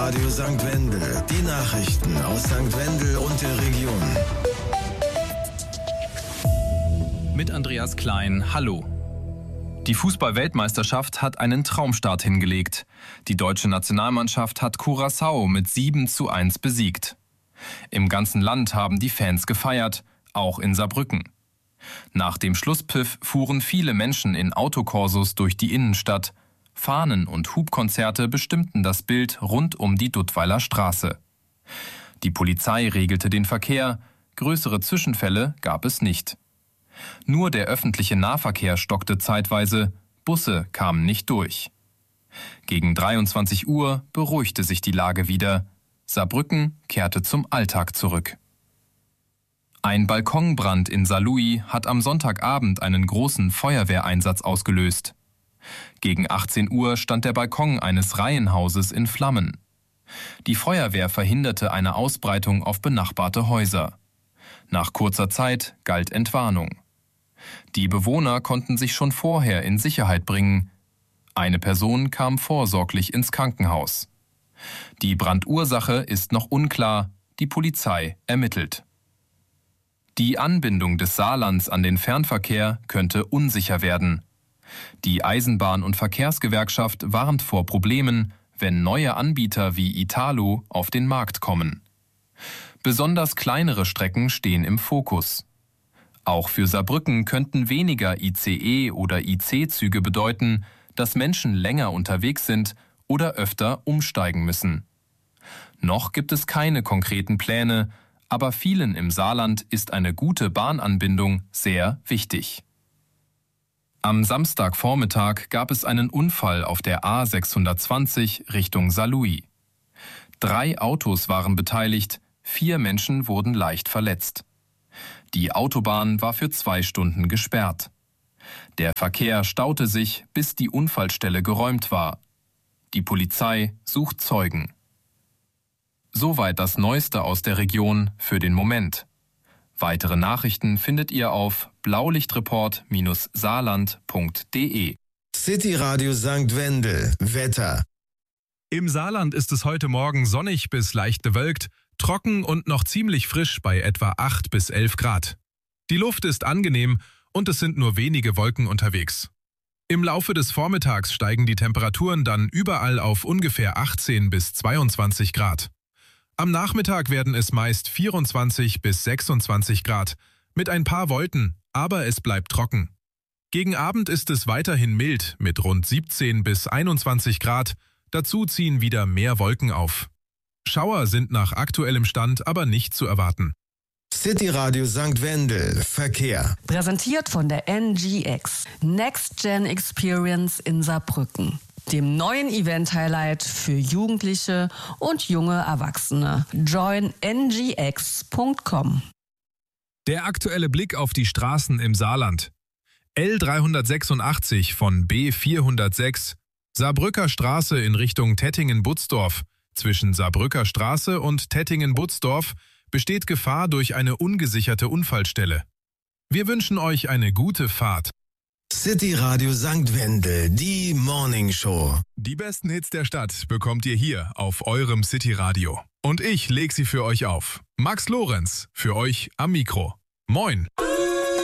Radio St. Wendel. Die Nachrichten aus St. Wendel und der Region. Mit Andreas Klein, hallo. Die Fußball-Weltmeisterschaft hat einen Traumstart hingelegt. Die deutsche Nationalmannschaft hat Curaçao mit 7:1 besiegt. Im ganzen Land haben die Fans gefeiert, auch in Saarbrücken. Nach dem Schlusspfiff fuhren viele Menschen in Autokorsos durch die Innenstadt. Fahnen- und Hubkonzerte bestimmten das Bild rund um die Duttweiler Straße. Die Polizei regelte den Verkehr, größere Zwischenfälle gab es nicht. Nur der öffentliche Nahverkehr stockte zeitweise, Busse kamen nicht durch. Gegen 23 Uhr beruhigte sich die Lage wieder. Saarbrücken kehrte zum Alltag zurück. Ein Balkonbrand in Saarlouis hat am Sonntagabend einen großen Feuerwehreinsatz ausgelöst. Gegen 18 Uhr stand der Balkon eines Reihenhauses in Flammen. Die Feuerwehr verhinderte eine Ausbreitung auf benachbarte Häuser. Nach kurzer Zeit galt Entwarnung. Die Bewohner konnten sich schon vorher in Sicherheit bringen. Eine Person kam vorsorglich ins Krankenhaus. Die Brandursache ist noch unklar, die Polizei ermittelt. Die Anbindung des Saarlands an den Fernverkehr könnte unsicher werden. Die Eisenbahn- und Verkehrsgewerkschaft warnt vor Problemen, wenn neue Anbieter wie Italo auf den Markt kommen. Besonders kleinere Strecken stehen im Fokus. Auch für Saarbrücken könnten weniger ICE- oder IC-Züge bedeuten, dass Menschen länger unterwegs sind oder öfter umsteigen müssen. Noch gibt es keine konkreten Pläne, aber vielen im Saarland ist eine gute Bahnanbindung sehr wichtig. Am Samstagvormittag gab es einen Unfall auf der A620 Richtung Saarlouis. 3 Autos waren beteiligt, 4 Menschen wurden leicht verletzt. Die Autobahn war für 2 Stunden gesperrt. Der Verkehr staute sich, bis die Unfallstelle geräumt war. Die Polizei sucht Zeugen. Soweit das Neueste aus der Region für den Moment. Weitere Nachrichten findet ihr auf blaulichtreport-saarland.de. City Radio St. Wendel. Wetter. Im Saarland ist es heute Morgen sonnig bis leicht bewölkt, trocken und noch ziemlich frisch bei etwa 8 bis 11 Grad. Die Luft ist angenehm und es sind nur wenige Wolken unterwegs. Im Laufe des Vormittags steigen die Temperaturen dann überall auf ungefähr 18 bis 22 Grad. Am Nachmittag werden es meist 24 bis 26 Grad, mit ein paar Wolken, aber es bleibt trocken. Gegen Abend ist es weiterhin mild mit rund 17 bis 21 Grad, dazu ziehen wieder mehr Wolken auf. Schauer sind nach aktuellem Stand aber nicht zu erwarten. City Radio St. Wendel. Verkehr. Präsentiert von der NGX, Next Gen Experience in Saarbrücken. Dem neuen Event-Highlight für Jugendliche und junge Erwachsene. Join ngx.com. Der aktuelle Blick auf die Straßen im Saarland. L386 von B406, Saarbrücker Straße in Richtung Tettingen-Butzdorf. Zwischen Saarbrücker Straße und Tettingen-Butzdorf besteht Gefahr durch eine ungesicherte Unfallstelle. Wir wünschen euch eine gute Fahrt. City Radio St. Wendel, die Morning Show. Die besten Hits der Stadt bekommt ihr hier auf eurem City Radio. Und ich leg sie für euch auf. Max Lorenz, für euch am Mikro. Moin!